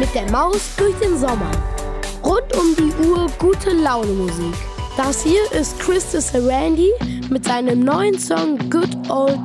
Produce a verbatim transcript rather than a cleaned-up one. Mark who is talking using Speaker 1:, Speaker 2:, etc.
Speaker 1: mit der Maus durch den Sommer. Rund um die Uhr gute Laune Musik. Das hier ist Chris Sarandon mit seinem neuen Song Good Old